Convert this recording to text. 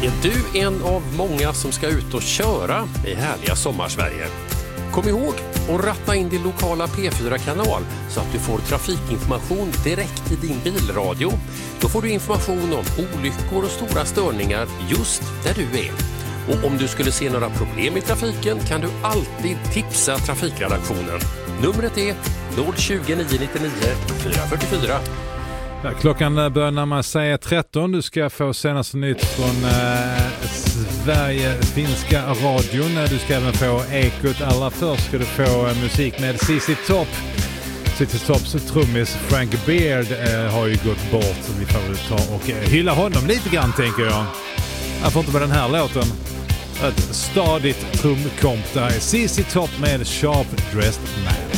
Är du en av många som ska ut och köra i härliga sommarsverige? Kom ihåg att ratta in din lokala P4-kanal så att du får trafikinformation direkt i din bilradio. Då får du information om olyckor och stora störningar just där du är. Och om du skulle se några problem i trafiken kan du alltid tipsa trafikredaktionen. Numret är 020 999 444. Ja, klockan börjar närma sig 13. Du ska få senaste nytt från Sverige-finska radion. Du ska även få Ekot. Allra först ska du få musik med ZZ Top. ZZ Tops trummis Frank Beard har ju gått bort, så vi får väl ta och hylla honom lite grann, tänker jag. Jag får inte med den här låten. Ett stadigt trumkomp där är ZZ Top med Sharp Dressed Man.